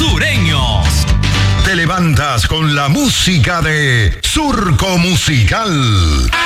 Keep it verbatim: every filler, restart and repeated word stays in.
Sureños. Te levantas con la música de Surco Musical.